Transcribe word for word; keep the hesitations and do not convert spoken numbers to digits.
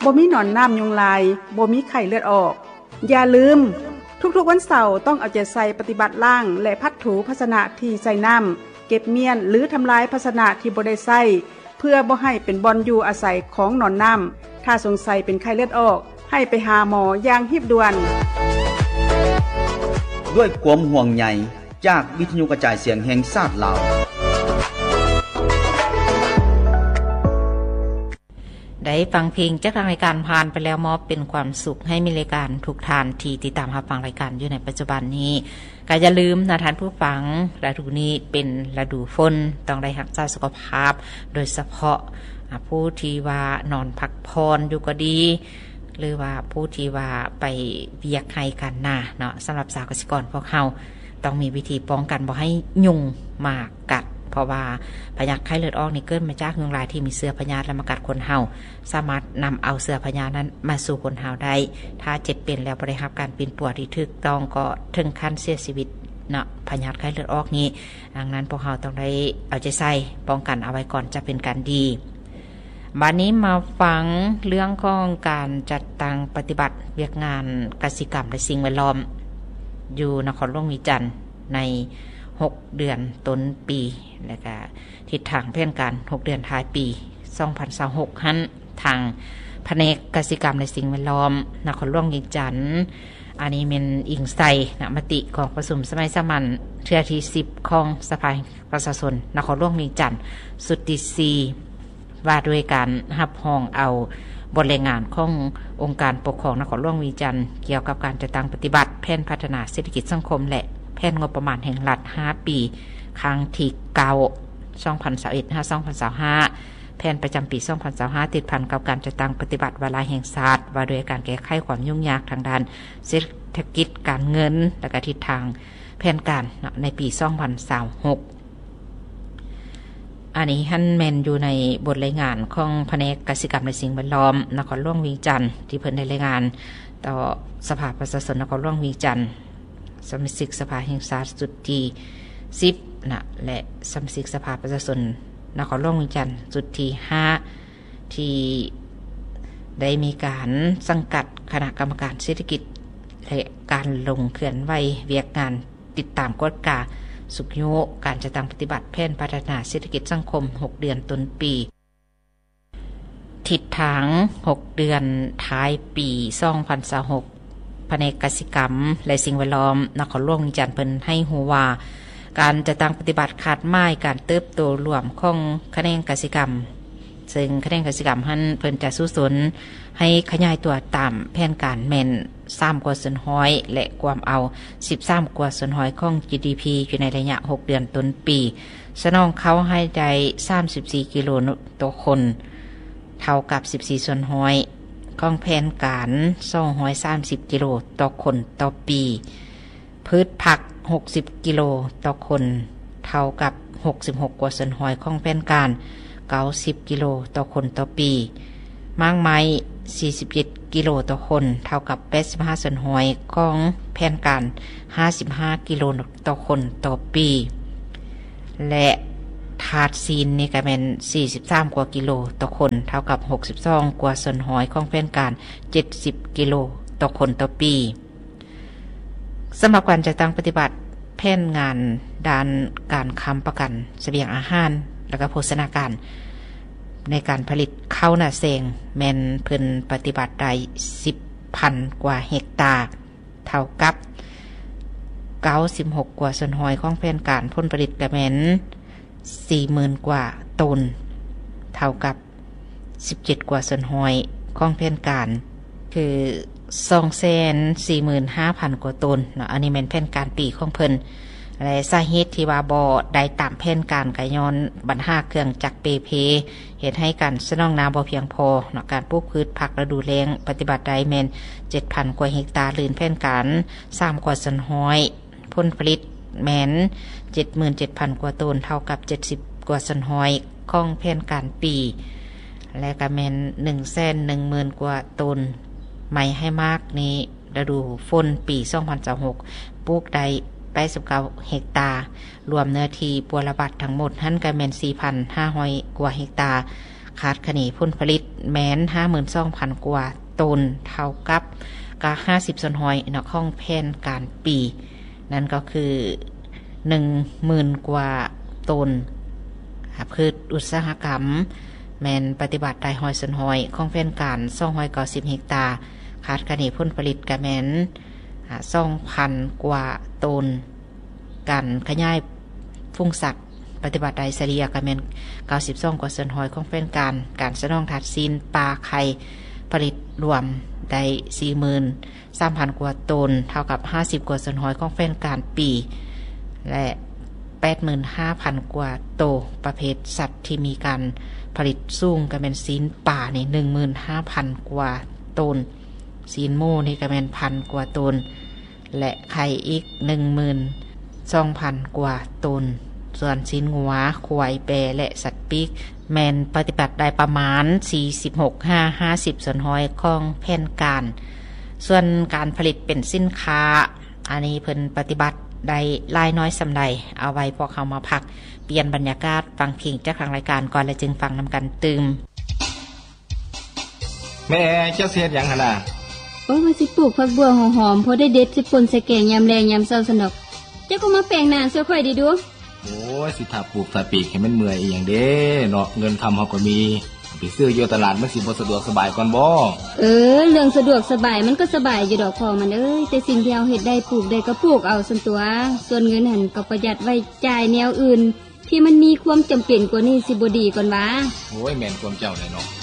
บ่มีหนอนน้ำยุงลายบ่มีไข้เลือดออกอย่าลืมทุกๆวันเสาร์ต้องเอาใจใส่ปฏิบัติล้างและพัดถูภาชนะที่ใส่น้ำเก็บเมียนหรือทำลายภาชนะที่บ่ได้ใส่เพื่อบ่ให้เป็นบ่อนอยู่อาศัยของหนอนน้ำถ้าสงสัยเป็นไข้เลือดออกให้ไปหาหมออย่างรีบด่วนด้วยความห่วงใยจากวิทยุกระจายเสียงแห่งชาติลาวได้ฟังเพลงจากทางรายการผ่านไปแล้วมอบเป็นความสุขให้มีรายการทุกท่านที่ติดตามรับฟังรายการอยู่ในปัจจุบันนี้ก็อย่าลืมนะท่านผู้ฟังฤดูนี้เป็นฤดูฝนต้องได้รักษาสุขภาพโดยเฉพาะผู้ที่ว่านอนพักผ่อนอยู่ก็ดีหรือว่าผู้ที่ว่าไปเวียกให้กันหน้าเนาะสำหรับสาวกสิกรพวกเฮาต้องมีวิธีป้องกันบ่ให้ยุงมากัดเพราะว่าพยาธิไข้เลือดออกนี่เกิดมาจากยุงลายที่มีเชื้อพยาธิและมากัดคนเฮาสามารถนำเอาเชื้อพยาธินั้นมาสู่คนเฮาได้ถ้าเจ็บเป็นแล้วบ่ได้รับการเป็นปวดที่ถูกต้องก็ถึงขั้นเสียชีวิตเนาะพยาธิไข้เลือดออกนี้ดังนั้นพวกเฮาต้องได้เอาใจใส่ป้องกันเอาไว้ก่อนจะเป็นการดีบัดนี้มาฟังเรื่องของการจัดตั้งปฏิบัติเวียกงานกสิกรรมและสิ่งแวดล้อมอยู่นครหลวงวิจันทร์ในหกเดือนต้นปีและก็ทิศทางแผนการหกเดือนท้ายปีสองพันยี่สิบหกหันทางแผนกกสิกรรมและสิ่งแวดล้อมนครหลวงวิจันทร์อันนี้เป็นอิงใส่ณมติของประชุมสมัยสามัญเทื่อที่สิบของสภาประชาชนนครหลวงวิจันทร์สุดที่สี่ว่าด้วยการรับรองเอาบทรายงานขององค์การปกครองนครหลวงวิจันทร์เกี่ยวกับการจัดตั้งปฏิบัติแผนพัฒนาเศรษฐกิจสังคมและแผนงบประมาณแห่งรัฐห้าปีครั้งที่เก้า สองพันยี่สิบเอ็ด ถึง สองพันยี่สิบห้าแผนประจำปี สองพันยี่สิบห้า ติดพันกับการจัดตั้งปฏิบัติวาระแห่งชาติว่าด้วยการแก้ไขความยุ่งยากทางด้านเศรษฐกิจการเงินและก็ทิศทางแผนการในปี สองพันยี่สิบหกอันนี้ฮั่นแมนอยู่ในบทรายงานของแผนกกสิกรรมและสิ่งแวดล้อมนครหลวงวิจันทร์ที่เพิ่นได้รายงานต่อสภาประชาชนนครหลวงวิจันทร์สมาชิกสภาแห่งชาติสุดที่สิบนะและสมาชิกสภาประชาชนนครหลวงวิจันทร์สุดที่ห้าที่ได้มีการสังกัดคณะกรรมการเศรษฐกิจและการลงเคลื่อนไหวเวียกงานติดตามกฎกาสุขโยการจัดตั้งปฏิบัติแผนพัฒนาเศรษฐกิจสังคมหกเดือนต้นปีทิศทางหกเดือนท้ายปีสองพันยี่สิบหกแผนกกสิกรรมและสิ่งแวดล้อมนครหลวงวิจันทร์เพิ่นให้ฮู้ว่าการจัดตั้งปฏิบัติขาดไม้การเติบโตรวมของแขนงกสิกรรมซึ่งแขนงกสิกรรมหั้นเพิ่นจะสู้สนให้ขยายตัวตามแผนการแม่นสามกว่าส่วนห้อยและความเอาสิบสามกว่าส่วนห้อยของ จี ดี พี อยู่ในระยะหกเดือนต้นปีสนองเขาให้ได้สามสิบสี่กิโลต่อคนเท่ากับสิบสี่ส่วนห้อยของแผนการสองร้อยสามสิบกิโลต่อคนต่อปีพืชผักหกสิบกิโลต่อคนเท่ากับหกสิบหกกว่าส่วนห้อยของแผนการเก้าสิบกิโลต่อคนต่อปีมากไม้สี่สิบเจ็ดกิโลต่อคนเท่ากับแปดสิบห้าส่วนห้อยของแผนการห้าสิบห้ากิโลต่อคนต่อปีและถาดซีนนี่ก็เป็นสี่สิบสามกว่ากิโลต่อคนเท่ากับหกสิบสองกว่าส่วนห้อยของแผนการเจ็ดสิบกิโลต่อคนต่อปีสำหรับการจัดตั้งปฏิบัติแผนงานด้านการค้ำประกันเสบียงอาหารและก็โภชนาการในการผลิตข้าวหน้าเซงแม่นเพิ่นปฏิบัติได้ สิบพัน กว่าเฮกตาร์เท่ากับเก้าสิบหกกว่าส่วนห้อยของแผนการผลผลิตก็แม่น สี่หมื่น กว่าตันเท่ากับสิบเจ็ดกว่าส่วนห้อยของแผนการคือ สองแสนสี่หมื่นห้าพัน กว่าตันเนาะอันนี้แม่นแผนการปีของเพิ่นและสาเหตุที่ว่าบ่ได้ตามแผนการก็ย้อนปัญหาเครื่องจักรเปเพเฮ็ดให้การสนองน้ำบ่เพียงพอเนาะการปลูกพืชผักฤดูแล้งปฏิบัติได้แม่น เจ็ดพัน กว่าเฮกตาร์ลื่นแผนการสามกว่าส่วนห้อยผลผลิตแม่น เจ็ดหมื่นเจ็ดพัน กว่าตันเท่ากับเจ็ดสิบกว่าส่วนห้อยของแผนการปีและก็แม่น หนึ่งแสนหนึ่งหมื่น กว่าตันไม่ให้มากนี้ฤดูฝนปีสองพันยี่สิบหกปลูกได้แปดสิบเก้าเฮกตาร์รวมเนื้อที่ปัวระบาดทั้งหมดหั้นก็แม่น สี่พันห้าร้อย กว่าเฮกตาร์คาดคะเนผลผลิตแม้น ห้าหมื่นสองพัน กว่าตนเท่ากับกะห้าสิบส่วนหอยนของแผนการปีนั่นก็คือ หนึ่งหมื่น กว่าตนพืชอุตสาหกรรมแม่นปฏิบัติได้หอยส่วนหอยของแผนการสองร้อยเก้าสิบเฮกตาร์คาดคะเนผลผลิตกะแม่น สองพัน กว่าตนการขยายฟุ้งสัตว์ปฏิบัติได้เฉลี่ยกะแม่นเก้าสิบสองกว่าส่วนหอยของแผนการการสนองถัดซีนปลาไข่ผลิตรวมได้ สี่หมื่นสามพัน กว่าตนเท่ากับห้าสิบกว่าส่วนหอยของแผนการปีและ แปดหมื่นห้าพัน กว่าโตประเภทสัตว์ที่มีการผลิตสูงกะแม่นซีนป่านี่ หนึ่งหมื่นห้าพัน กว่าตนซีนหมูนี่กะแม่นพันกว่าตนและไข่อีก หนึ่งหมื่นสองพัน กว่าตนส่วนซีนงัวควายแปรและสัตว์ปีกแม่นปฏิบัติได้ประมาณ สี่สิบหก ห้า ห้าสิบ ส่วนหอยของแผนการส่วนการผลิตเป็นสินค้าอันนี้เพิ่นปฏิบัติได้ลายน้อยสำใดเอาไว้พอเข้ามาพักเปลี่ยนบรรยากาศฟังเพลงจากทางรายการก่อนและจึงฟังนำกันตึมแม่เจ้าเสียดหยังหั่นน่ะโอ้ยว่าสิปลูกผักบัวหอมๆพอได้เด็ดสิป่นใส่แกงยามแลงยามเช้าสนอกเจ้าก็มาแปลงหน้าซะค่อยดีดูโอ้ยสิถ้าปลูกถ้าปีกให้มันเมื่อยอีหยังเด้เนาะเงินคำเฮาก็มีไปซื้ออยู่ตลาดมันสิบ่สะดวกสบายก่อนบ่เออเรื่องสะดวกสบายมันก็สบายอยู่ดอกพอมันเอ้ยแต่สิ่งที่เฮาเฮ็ดได้ปลูกได้ก็ปลูกเอาซั่นตัวส่วนเงินหั่นก็ประหยัดไว้จ่ายแนวอื่นที่มันมีความจำเป็นกว่านี้สิบ่ดีก่อนวะโอ้ยแม่นความเจ้าเลยเนาะ